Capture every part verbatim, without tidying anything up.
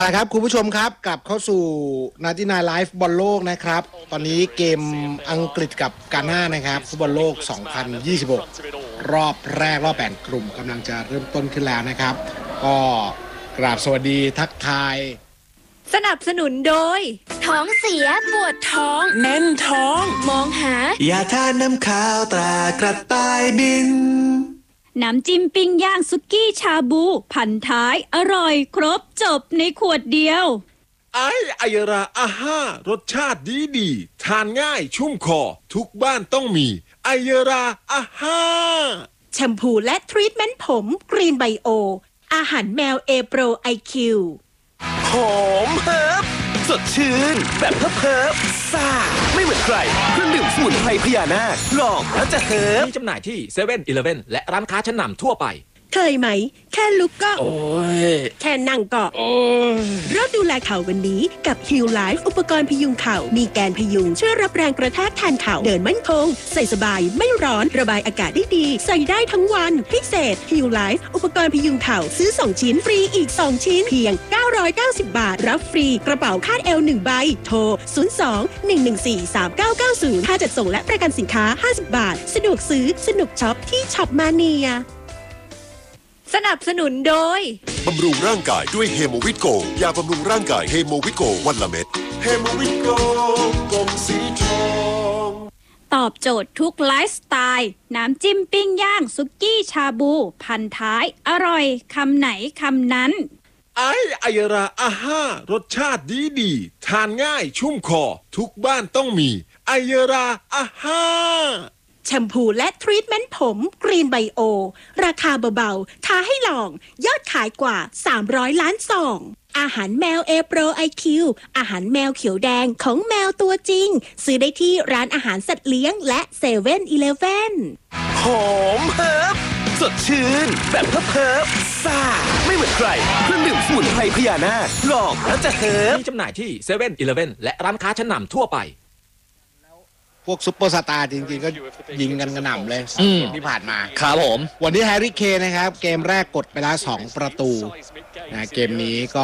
ครับคุณผู้ชมครับกลับเข้าสู่นาทีนาไลฟ์บอลโลกนะครับตอนนี้เกมอังกฤษกับกาน่านะครับฟุตบอลโลกสองพันยี่สิบหกรอบแรกรอบแบ่งกลุ่มกำลังจะเริ่มต้นขึ้นแล้วนะครับก็กราบสวัสดีทักทายสนับสนุนโดยท้องเสียปวดท้องแน่นท้องมองหายาทาน้ำขาวตรากระต่ายบินน้ำจิ้มปิ้งย่างซุกี้ชาบูพันท้ายอร่อยครบจบในขวดเดียวไอไอยราอาห้ารสชาติดีดีทานง่ายชุ่มคอทุกบ้านต้องมีไอยราอาห้าแชมพูและทรีทเมนต์ผมกรีนไบโออาหารแมวเอโปรไอคิวหอมเฮิร์บสดชื่นแบบเพิบเพิบซ่าไม่เหมือนใครเครื่องดื่มสมุนไพรพญานาคลองแล้วจะเฮิร์บมีจำหน่ายที่เซเว่นอีเลฟเว่นและร้านค้าชั้นนำทั่วไปเคยไหมแค่ลุกก็โอ้ยแค่นั่งก็โอ้ยเริ่มดูแลเข่าวันนี้กับ Heal Life อุปกรณ์พยุงเข่ามีแกนพยุงช่วยรับแรงกระแทกแทนเข่าเดินมั่นคงใส่สบายไม่ร้อนระบายอากาศได้ดีใส่ได้ทั้งวันพิเศษ Heal Life อุปกรณ์พยุงเข่าซื้อสองชิ้นฟรีอีกสองชิ้นเพียงเก้าร้อยเก้าสิบบาทรับฟรีกระเป๋าคาดเอวหนึ่งใบโทรศูนย์ สอง หนึ่ง หนึ่ง สี่ สาม เก้า เก้า ศูนย์ค่าจัดส่งและประกันสินค้าห้าสิบบาทสะดวกซื้อสนุกช็อปที่ช็อปมาเนียสนับสนุนโดยบำรุงร่างกายด้วยเฮโมวิตโกยาบำรุงร่างกายเฮโมวิตโกวันละเม็ดเฮโมวิตโกกลมสีทองตอบโจทย์ทุกไลฟ์สไตล์น้ำจิ้มปิ้งย่างซุกี้ชาบูพันท้ายอร่อยคำไหนคำนั้นไอไอราอาห้ารสชาติดีดีทานง่ายชุ่มคอทุกบ้านต้องมีไอราอาห้าแชมพูและทรีทเมนต์ผมกรีนไบโอราคาเบาๆท้าให้ลองยอดขายกว่าสามร้อยล้านซองอาหารแมวเอโปรไอคิวอาหารแมวเขียวแดงของแมวตัวจริงซื้อได้ที่ร้านอาหารสัตว์เลี้ยงและเซเว่นอีเลฟเว่นหอมเฮิร์บสดชื่นแบบเพิบเพิบซ่าไม่เหมือนใครเครื่องดื่มสมุนไพรพญานาคลองแล้วจะเฮิร์บมีจำหน่ายที่เซเว่นอีเลฟเว่นและร้านค้าชั้นนำทั่วไปพวกซุปเปอร์สตาร์จริงๆก็ยิงกันกระหน่ำเลยเกมที่ผ่านมาครับผมวันนี้แฮร์รี่เคนนะครับเกมแรกกดไปแล้วสองประตูนะเกมนี้ก็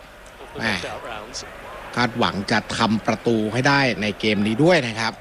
คาดหวังจะทำประตูให้ได้ในเกมนี้ด้วยนะครับ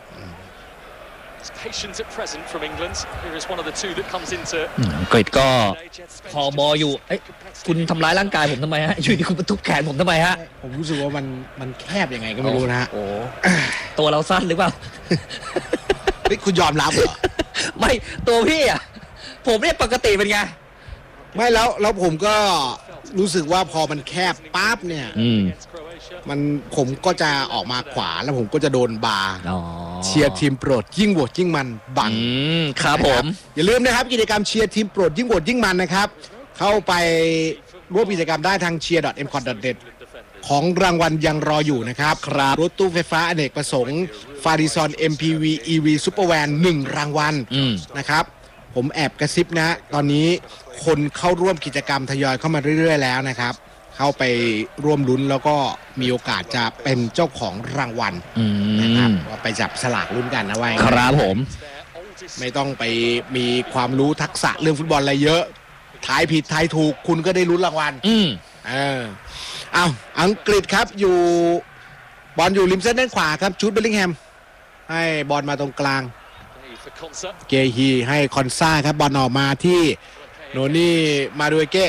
อังกฤษก็พอบออยู่เอ้ยคุณทำร้ายร่างกายผมทำไมฮะอยู่ดีคุณมาทุบแขนผมทำไมฮะผมรู้สึกว่ามันมันแคบยังไงก็ไม่รู้นะฮะโอ้ตัวเราสั้นหรือเปล่านี่คุณยอมรับเหรอไม่ตัวพี่อ่ะผมเนี่ยปกติเป็นไงไม่แล้วแล้วผมก็รู้สึกว่าพอมันแคบปั๊บเนี่ยมันผมก็จะออกมาขวาแล้วผมก็จะโดนบาร์เชียร์ทีมโปรดยิ่งโหวตยิ่งมันบังครับผมอย่าลืมนะครับกิจกรรมเชียร์ทีมโปรดยิ่งโหวตยิ่งมันนะครับเข้าไปร่วมกิจกรรมได้ทาง เชียร์ ดอท เอ็ม คอท ดอท เน็ต ของรางวัลยังรออยู่นะครับครับรถตู้ไฟฟ้าอเนกประสงค์ฟาริซอน เอ็ม พี วี อี วี Super Van หนึ่งรางวัลนะครับผมแอบกระซิบนะตอนนี้คนเข้าร่วมกิจกรรมทยอยเข้ามาเรื่อยๆแล้วนะครับเข้าไปร่วมลุ้นแล้วก็มีโอกาสจะเป็นเจ้าของรางวัลนะครับว่าไปจับสลากลุ้นกันนะว่าครับผมไม่ต้องไปมีความรู้ทักษะเรื่องฟุตบอลอะไรเยอะทายผิดทายถูกคุณก็ได้ลุ้นรางวัลอืมเออเอาอังกฤษครับอยู่บอลอยู่ริมเส้นด้านขวาครับจูดเบลลิงแฮมให้บอลมาตรงกลางเกฮีให้คอนซ่าครับบอลออกมาที่โนนี่มาดูเก้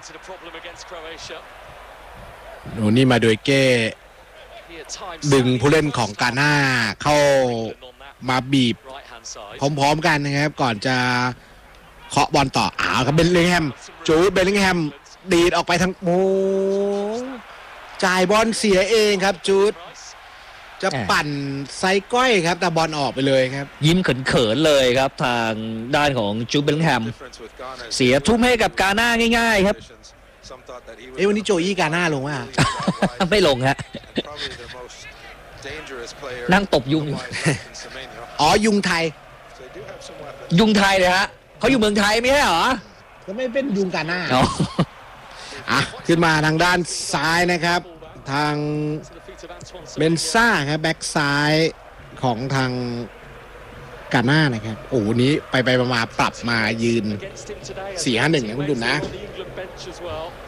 โนนี่มาดูเก้ดึงผู้เล่นของกาน่าเข้ามาบีบพร้อมๆกันนะครับก่อนจะเคาะบอลต่ออ้าวครับเบลลิงแฮมจูดเบลลิงแฮมดีดออกไปทางโอ้จ่ายบอลเสียเองครับจูดจะปั่นไซก้อยครับแต่บอลออกไปเลยครับยิ้มเขินๆเลยครับทางด้านของจูดเบลลิงแฮมเสียทุ่มให้กับกาน่าง่ายๆครับเอ้วันนี้โจอี้กาน่าลงว่ะไม่ลงฮะนั่งตบยุงอยู่อ๋อยุงไทยยุงไทยเลยฮะเขาอยู่เมืองไทยไม่ใช่เหรอก็ไม่เป็นยุงกาน่าอ่ะขึ้นมาทางด้านซ้ายนะครับทางเบนซ่าครับแบ็กซ้ายของทางกาน่านะครับโอ้โหนี้ไปไปมาปรับมายืน สี่ ห้า หนึ่ง นะคุณดูนะ